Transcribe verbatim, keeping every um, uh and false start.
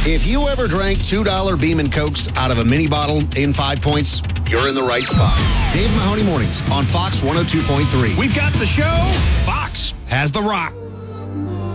If you ever drank two dollar Beam and Cokes out of a mini bottle in Five Points, you're in the right spot. Dave Mahoney Mornings on Fox one oh two point three. We've got the show. Fox has the rock.